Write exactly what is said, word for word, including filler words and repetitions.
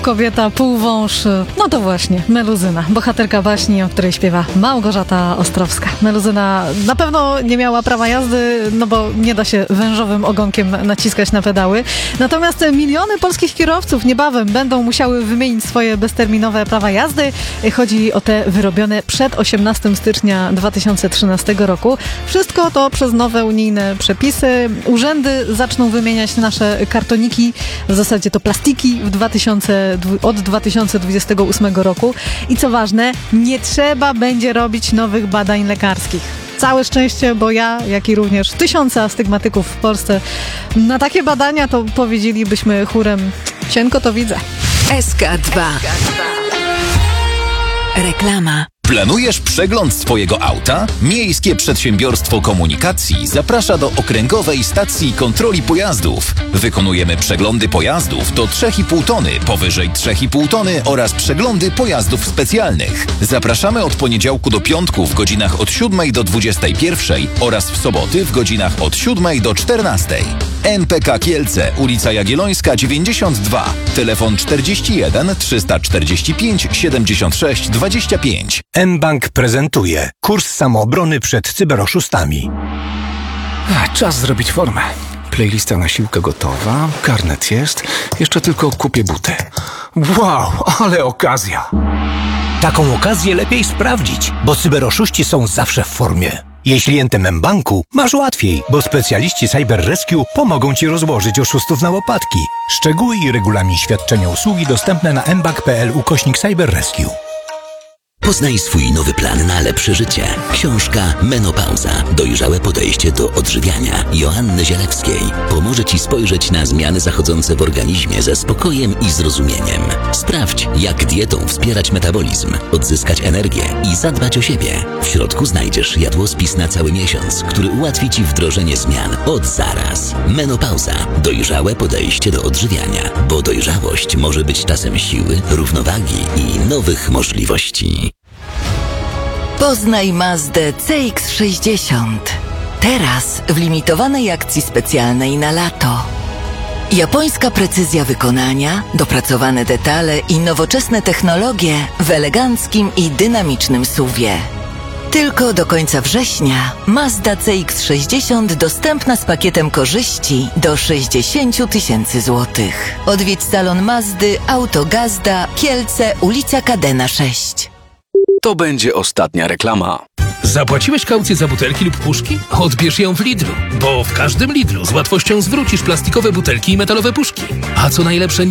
Kobieta, półwąż, no to właśnie, Meluzyna, bohaterka baśni, o której śpiewa Małgorzata Ostrowska. Meluzyna na pewno nie miała prawa jazdy, no bo nie da się wężowym ogonkiem naciskać na pedały. Natomiast miliony polskich kierowców niebawem będą musiały wymienić swoje bezterminowe prawa jazdy. Chodzi o te wyrobione przed osiemnastego stycznia dwa tysiące trzynastego roku. Wszystko to przez nowe unijne przepisy. Urzędy zaczną wymieniać nasze kartoniki, w zasadzie to plastiki w dwa tysiące od dwa tysiące dwudziestego ósmego roku. I co ważne, nie trzeba będzie robić nowych badań lekarskich. Całe szczęście, bo ja, jak i również tysiące astygmatyków w Polsce na takie badania to powiedzielibyśmy chórem: cienko to widzę. S K dwa. Reklama. Planujesz przegląd swojego auta? Miejskie Przedsiębiorstwo Komunikacji zaprasza do Okręgowej Stacji Kontroli Pojazdów. Wykonujemy przeglądy pojazdów do trzy i pół tony, powyżej trzy i pół tony oraz przeglądy pojazdów specjalnych. Zapraszamy od poniedziałku do piątku w godzinach od siódmej do dwudziestej pierwszej oraz w soboty w godzinach od siódmej do czternastej. N P K Kielce, ulica Jagiellońska dziewięćdziesiąt dwa, telefon czterdzieści jeden trzysta czterdzieści pięć siedemdziesiąt sześć dwadzieścia pięć. mBank prezentuje kurs samoobrony przed cyberoszustami. A, czas zrobić formę. Playlista na siłkę gotowa, karnet jest, jeszcze tylko kupię buty. Wow, ale okazja! Taką okazję lepiej sprawdzić, bo cyberoszuści są zawsze w formie. Jeśli klientem mBanku, masz łatwiej, bo specjaliści Cyber Rescue pomogą Ci rozłożyć oszustów na łopatki. Szczegóły i regulamin świadczenia usługi dostępne na mbank kropka p l ukośnik Cyber Rescue. Poznaj swój nowy plan na lepsze życie. Książka Menopauza. Dojrzałe podejście do odżywiania Joanny Zielewskiej pomoże Ci spojrzeć na zmiany zachodzące w organizmie ze spokojem i zrozumieniem. Sprawdź, jak dietą wspierać metabolizm, odzyskać energię i zadbać o siebie. W środku znajdziesz jadłospis na cały miesiąc, który ułatwi Ci wdrożenie zmian od zaraz. Menopauza. Dojrzałe podejście do odżywiania, bo dojrzałość może być czasem siły, równowagi i nowych możliwości. Poznaj Mazdę C X sześćdziesiąt. Teraz w limitowanej akcji specjalnej na lato. Japońska precyzja wykonania, dopracowane detale i nowoczesne technologie w eleganckim i dynamicznym suwie. Tylko do końca września Mazda C X sześćdziesiąt dostępna z pakietem korzyści do sześćdziesiąt tysięcy złotych. Odwiedź salon Mazdy Auto Gazda, Kielce, ulica Kadena sześć. To będzie ostatnia reklama. Zapłaciłeś kaucję za butelki lub puszki? Odbierz ją w Lidlu, bo w każdym Lidlu z łatwością zwrócisz plastikowe butelki i metalowe puszki. A co najlepsze,